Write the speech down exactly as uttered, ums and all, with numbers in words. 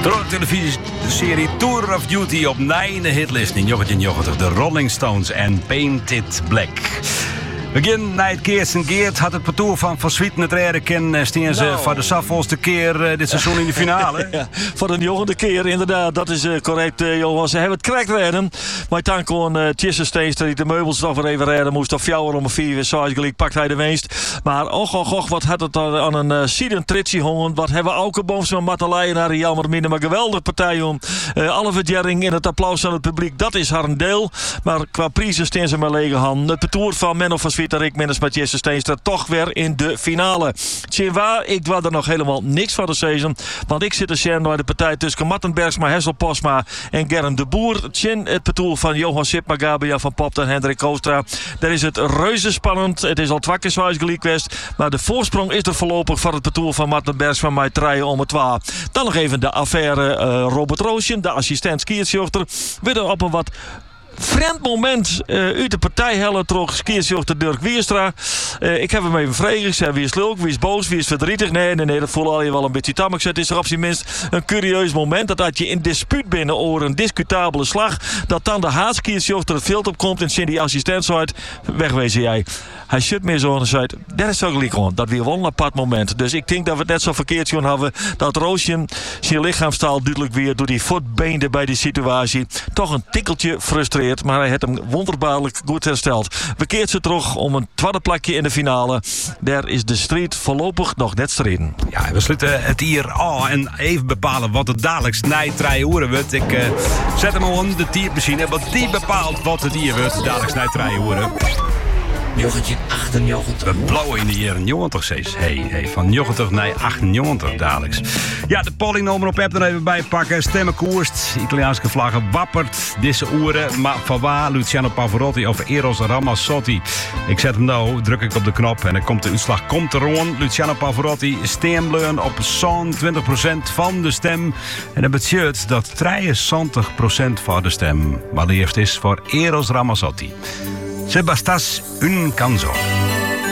De televisieserie Tour of Duty op nine hitlist in negentien negentig. De Rolling Stones en Painted Black. Begin na het Kirsten Geert had het parcours van Van Swieten het reden ken steen ze Nou. voor de zoveelste keer uh, dit seizoen in de finale. Ja, voor de negende keer, inderdaad. Dat is uh, correct, uh, Johan. Ze hebben het correct redden. Maar dan kon uh, Tjisse Steenstra die de meubels nog weer even redden moest. Of fjouwer om een vier weer zoals gelijk pakt hij de winst. Maar och, och, och, wat had het aan, aan een uh, Sieden Tritsie hongen. Wat hebben Aukeboom zo'n Matteleien naar de jammer minder. Maar geweldig partij om. Uh, alle verjering in het applaus aan het publiek. Dat is haar een deel. Maar qua prijzen steen ze maar lege handen. Het parcours van Menno van Swieten. Rick Mendes met Jesse Steenstra toch weer in de finale. Tjinwa, ik doe er nog helemaal niks van de seizoen. Want ik zit te zien bij de partij tussen Matten Bergsma, Hessel Posma en Germ de Boer. Tjin, het parcours van Johan Sipma, Gabriel van Popt en Hendrik Koostra. Daar is het reuze spannend. Het is al twakke zoals gelijk geweest. Maar de voorsprong is er voorlopig van het parcours van Matten Bergsma met draaien om het twa. Dan nog even de affaire uh, Robert Roosjen, de assistent skiersjochter. Weer op een wat vreemd moment uh, uit de partij hellen terug skiersjochter Dirk Wierstra. Uh, ik heb hem even vragen. Ik zei, wie is leuk, wie is boos, wie is verdrietig? Nee, nee, nee, dat voelde al je wel een beetje tam. Ik zei, het is er op zijn minst een curieus moment dat dat je in dispuut binnen over een discutabele slag, dat dan de haatskiersjochter het veld opkomt en Cindy assistent zei, wegwezen jij. Hij zit meer zo en zei, dat is zo gelijk gewoon. Dat weer wel een apart moment. Dus ik denk dat we het net zo verkeerd gaan hebben. Dat Roosje zijn lichaamstaal duidelijk weer door die voetbeende bij die situatie toch een tikkeltje frustreert. Maar hij heeft hem wonderbaarlijk goed hersteld. We keert ze terug om een tweede plakje in de finale. Daar is de strijd voorlopig nog net strijden. Ja, we sluiten het hier af en even bepalen wat het dadelijks nijtraaien horen wordt. Ik uh, zet hem aan de tiermachine, want die bepaalt wat het hier wordt. Dadelijks nijtraaien horen. negentien achtennegentig. We blauwen in de jaren negentig steeds. Hey, hey, van negentig naar achtennegentig dadelijks. Ja, de pollingnummer op app er even bij pakken. Stemmen koerst. Italiaanse vlaggen wappert. Deze oeren. Maar van waar? Luciano Pavarotti of Eros Ramazzotti. Ik zet hem nou, druk ik op de knop en dan komt de uitslag. Komt er aan. Luciano Pavarotti stemleun op zo'n twintig procent van de stem. En dat betekent dat drieënzontig procent van de stem maar liefst is voor Eros Ramazzotti. Se bastas un canzo.